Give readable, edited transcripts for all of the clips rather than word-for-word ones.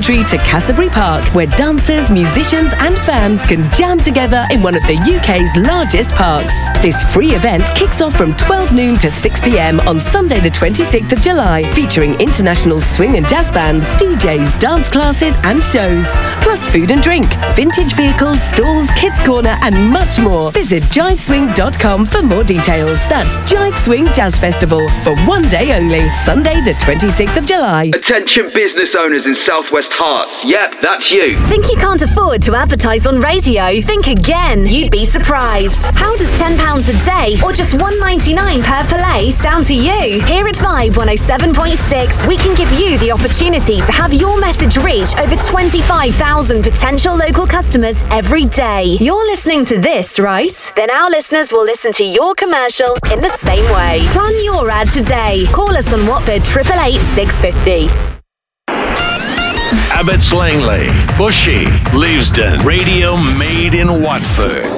entry to Casselbury Park, where dancers, musicians and fans can jam together in one of the UK's largest parks. This free event kicks off from 12 noon to 6 p.m. on Sunday the 26th of July, featuring international swing and jazz bands, DJs, dance classes and shows, plus food and drink, vintage vehicles, stalls, kids corner and much more. Visit jiveswing.com for more details. That's Jive Swing Jazz Festival for one day only, Sunday the 26th of July. Attention business owners in Southwest Hearts. Yep, that's you. Think you can't afford to advertise on radio? Think again. You'd be surprised. How does £10 a day or just $1.99 per play sound to you? Here at Vibe 107.6, we can give you the opportunity to have your message reach over 25,000 potential local customers every day. You're listening to this, right? Then our listeners will listen to your commercial in the same way. Plan your ad today. Call us on Watford 888 650. Abbots Langley, Bushy, Leavesden. Radio made in Watford.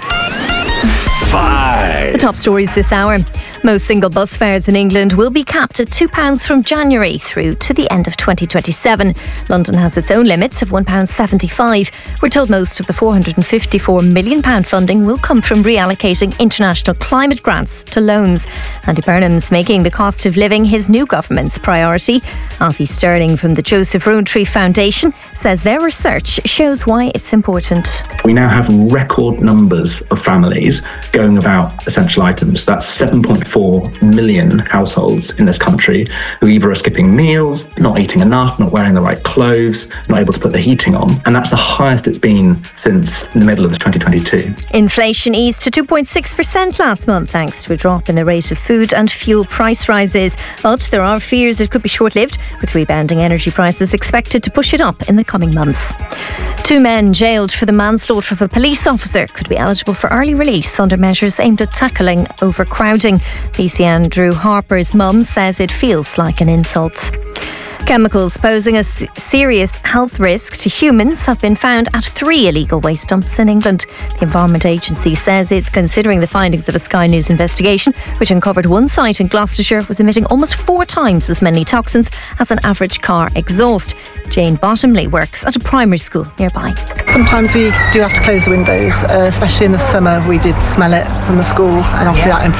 5. The top stories this hour. Most single bus fares in England will be capped at £2 from January through to the end of 2027. London has its own limit of £1.75. We're told most of the £454 million funding will come from reallocating international climate grants to loans. Andy Burnham's making the cost of living his new government's priority. Alfie Sterling from the Joseph Rowntree Foundation says their research shows why it's important. We now have record numbers of families going without essential items. That's 7.4 million households in this country who either are skipping meals, not eating enough, not wearing the right clothes, not able to put the heating on. And that's the highest it's been since the middle of 2022. Inflation eased to 2.6% last month thanks to a drop in the rate of food and fuel price rises. But there are fears it could be short-lived, with rebounding energy prices expected to push it up in the coming months. 2 men jailed for the manslaughter of a police officer could be eligible for early release under measures aimed at tackling overcrowding. PC Andrew Harper's mum says it feels like an insult. Chemicals posing a serious health risk to humans have been found at 3 illegal waste dumps in England. The Environment Agency says it's considering the findings of a Sky News investigation, which uncovered one site in Gloucestershire was emitting almost 4 times as many toxins as an average car exhaust. Jane Bottomley works at a primary school nearby. Sometimes we do have to close the windows, especially in the summer. We did smell it from the school, and obviously that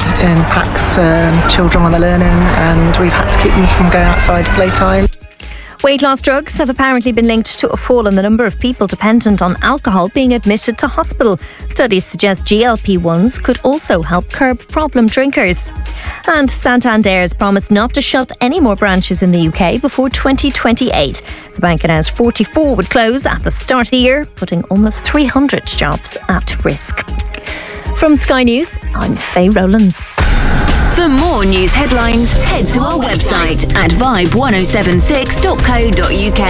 impacts children when they're learning, and we've had to keep them from going outside playtime. Weight loss drugs have apparently been linked to a fall in the number of people dependent on alcohol being admitted to hospital. Studies suggest GLP-1s could also help curb problem drinkers. And Santander's promised not to shut any more branches in the UK before 2028. The bank announced 44 would close at the start of the year, putting almost 300 jobs at risk. From Sky News, I'm Faye Rowlands. For more news headlines, head to our website at vibe1076.co.uk.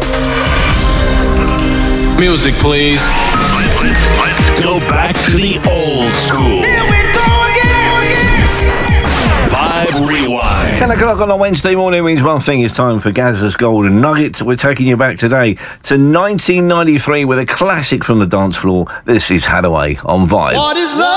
Music, please. Let's go back to the old school. Here we go again. Vibe Rewind. 10 o'clock on a Wednesday morning means one thing. It's time for Gazza's Golden Nuggets. We're taking you back today to 1993 with a classic from the dance floor. This is Hadaway on Vibe. What is love?